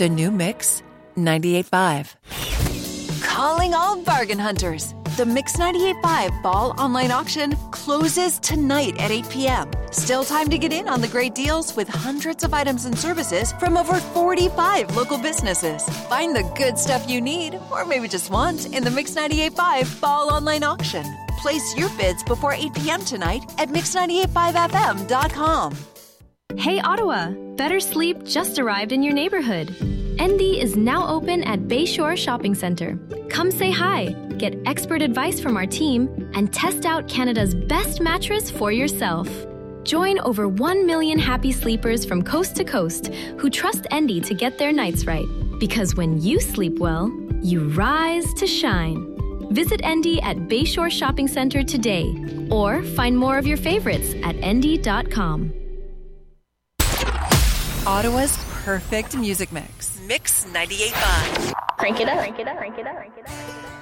The new Mix 98.5. Calling all bargain hunters. The Mix 98.5 Fall Online Auction closes tonight at 8 p.m. Still time to get in on the great deals with hundreds of items and services from over 45 local businesses. Find the good stuff you need, or maybe just want, in the Mix 98.5 Fall Online Auction. Place your bids before 8 p.m. tonight at mix985fm.com. Hey Ottawa, better sleep just arrived in your neighborhood. Endy is now open at Bayshore Shopping Centre. Come say hi, get expert advice from our team, and test out Canada's best mattress for yourself. Join over 1 million happy sleepers from coast to coast who trust Endy to get their nights right. Because when you sleep well, you rise to shine. Visit Endy at Bayshore Shopping Centre today, or find more of your favorites at endy.com. Ottawa's perfect music mix. Mix 98.5. Crank it up, crank it up, crank it up, crank it up.